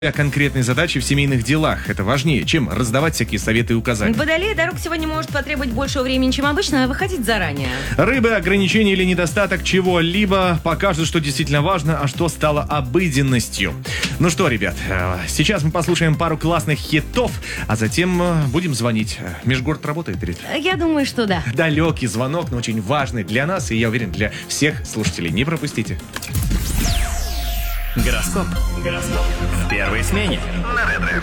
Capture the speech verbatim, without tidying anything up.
о конкретной задаче в семейных делах. Это важнее, чем раздавать всякие советы и указания. Водолей, дорог сегодня может потребовать большего времени, чем обычно, а выходить заранее. Рыбы, ограничения или недостаток чего-либо покажут, что действительно важно, а что стало обыденностью. Ну что, ребят, сейчас мы послушаем пару классных хитов, а затем будем звонить. Межгород работает, Рит? Я думаю, что да. Далекий звонок, но очень важный для нас, и я уверен, для всех слушателей. Не пропустите. Гороскоп. Гороскоп. В первой смене. На Ретро.